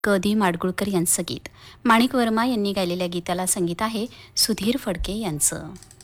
ग दी माडगुळकर यांचं गीत. माणिक वर्मा यांनी गायलेल्या गीताला संगीत आहे सुधीर फडके यांचं.